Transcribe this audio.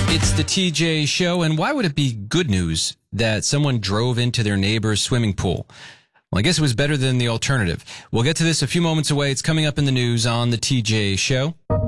It's the TJ Show, and why would it be good news that someone drove into their neighbor's swimming pool? Well, I guess it was better than the alternative. We'll get to this a few moments away. It's coming up in the news on the TJ Show.